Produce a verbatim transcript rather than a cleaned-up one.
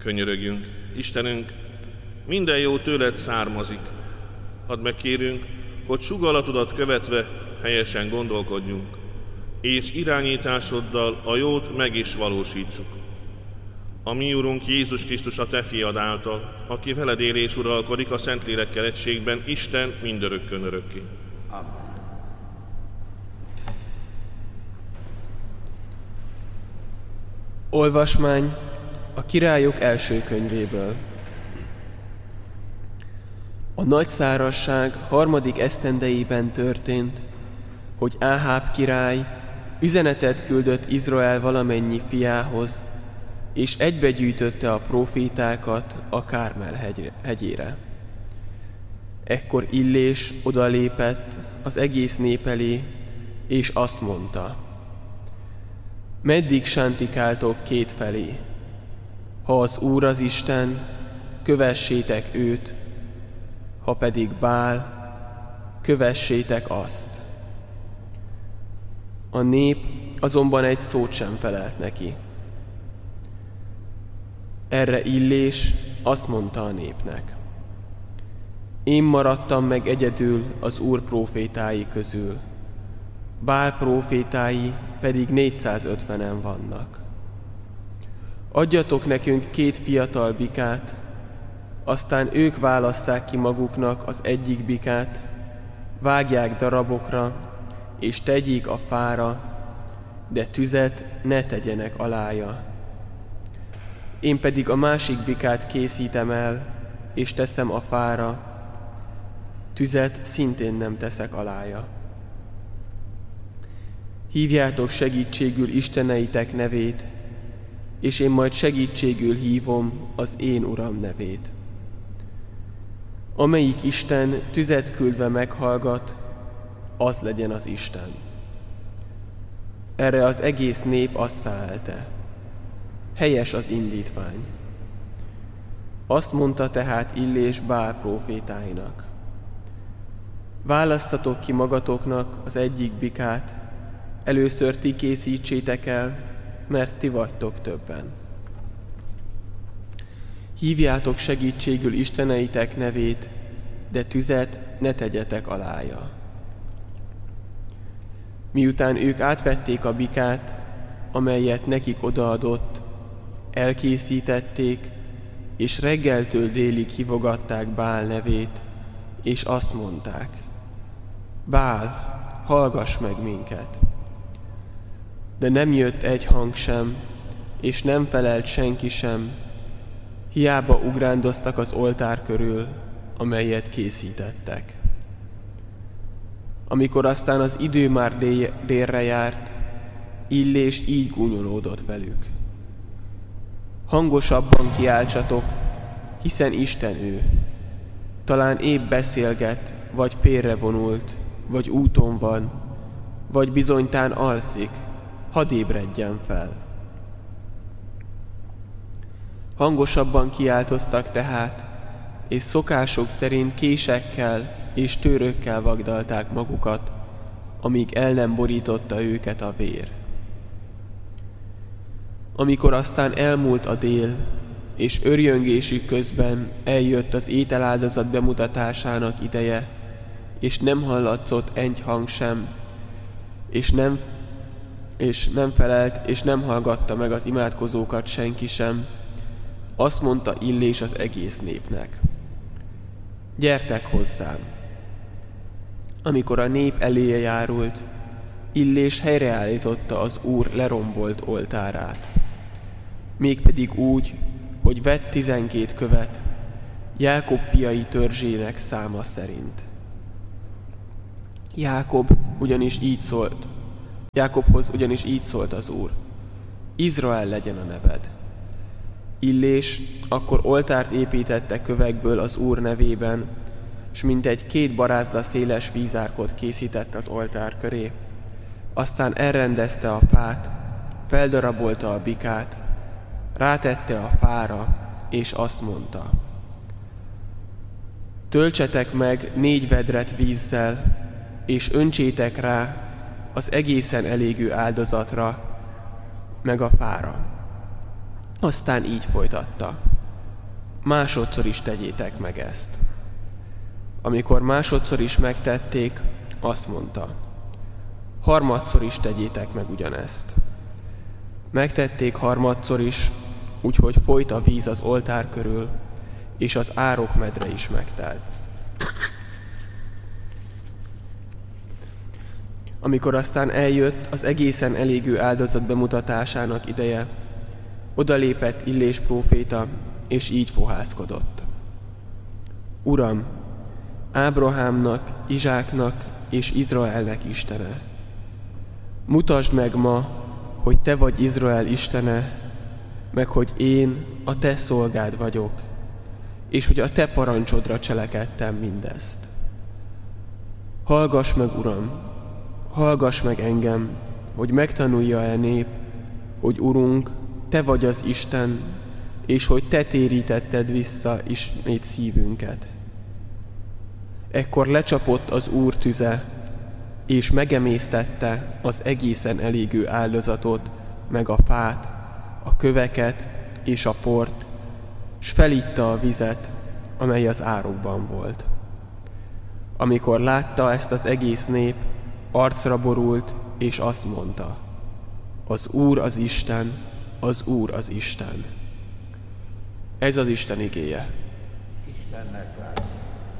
Könyörögjünk, Istenünk, minden jó tőled származik. Hadd megkérünk, hogy sugallatodat követve helyesen gondolkodjunk, és irányításoddal a jót meg is valósítsuk. A mi Urunk Jézus Krisztus a te fiad által, aki veled él és uralkodik a Szentlélekkel egységben, Isten mindörökkön örökké. Amen. Olvasmány a Királyok első könyvéből. A nagy szárazság harmadik esztendejében történt, hogy Áháb király üzenetet küldött Izrael valamennyi fiához, és egybegyűjtötte a prófétákat a Kármel hegy- hegyére. Ekkor Illés odalépett az egész nép elé, és azt mondta: meddig sántikáltok kétfelé? Ha az Úr az Isten, kövessétek őt, ha pedig Bál, kövessétek azt. A nép azonban egy szót sem felelt neki. Erre Illés azt mondta a népnek: én maradtam meg egyedül az Úr prófétái közül, Bál prófétái pedig négyszázötvenen vannak. Adjatok nekünk két fiatal bikát, aztán ők válasszák ki maguknak az egyik bikát, vágják darabokra, és tegyék a fára, de tüzet ne tegyenek alája. Én pedig a másik bikát készítem el, és teszem a fára, tüzet szintén nem teszek alája. Hívjátok segítségül isteneitek nevét, és én majd segítségül hívom az én Uram nevét. Amelyik Isten tüzet küldve meghallgat, az legyen az Isten. Erre az egész nép azt felelte: helyes az indítvány. Azt mondta tehát Illés Bál prófétáinak: válasszatok ki magatoknak az egyik bikát, először ti készítsétek el, mert ti vagytok többen. Hívjátok segítségül isteneitek nevét, de tüzet ne tegyetek alája. Miután ők átvették a bikát, amelyet nekik odaadott, elkészítették, és reggeltől délig hívogatták Bál nevét, és azt mondták: Bál, hallgass meg minket! De nem jött egy hang sem, és nem felelt senki sem, hiába ugrándoztak az oltár körül, amelyet készítettek. Amikor aztán az idő már délre járt, Illés így gúnyolódott velük: hangosabban kiáltsatok, hiszen Isten ő. Talán épp beszélget, vagy félrevonult, vagy úton van, vagy bizonytán alszik, hadd ébredjen fel. Hangosabban kiáltoztak tehát, és szokások szerint késekkel és tőrökkel vagdalták magukat, amíg el nem borította őket a vér. Amikor aztán elmúlt a dél, és örjöngésük közben eljött az ételáldozat bemutatásának ideje, és nem hallatszott egy hang sem, és nem, és nem felelt, és nem hallgatta meg az imádkozókat senki sem, azt mondta Illés az egész népnek: gyertek hozzám! Amikor a nép eléje járult, Illés helyreállította az Úr lerombolt oltárát. Mégpedig úgy, hogy vett tizenkét követ, Jákob fiai törzsének száma szerint. Jákob ugyanis így szólt, Jákobhoz ugyanis így szólt az Úr: Izrael legyen a neved. Illés akkor oltárt építette kövekből az Úr nevében, s mintegy két barázda széles vízárkot készített az oltár köré. Aztán elrendezte a fát, feldarabolta a bikát, rátette a fára, és azt mondta: töltsetek meg négy vedret vízzel, és öntsétek rá az egészen elégő áldozatra, meg a fára. Aztán így folytatta: másodszor is tegyétek meg ezt. Amikor másodszor is megtették, azt mondta, harmadszor is tegyétek meg ugyanezt. Megtették harmadszor is, úgyhogy folyt a víz az oltár körül, és az árokmedre is megtelt. Amikor aztán eljött az egészen elégő áldozat bemutatásának ideje, odalépett Illés próféta, és így fohászkodott. Uram, Ábrahámnak, Izsáknak és Izraelnek Istene, mutasd meg ma, hogy te vagy Izrael Istene, meg hogy én a te szolgád vagyok, és hogy a te parancsodra cselekedtem mindezt. Hallgass meg, Uram, hallgass meg engem, hogy megtanulja-e nép, hogy Urunk, te vagy az Isten, és hogy te térítetted vissza ismét szívünket. Ekkor lecsapott az Úr tüze, és megemésztette az egészen elégő áldozatot, meg a fát, a köveket és a port, s felitta a vizet, amely az árokban volt. Amikor látta ezt az egész nép, arcra borult, és azt mondta, az Úr az Isten, az Úr az Isten. Ez az Isten igéje. Istennek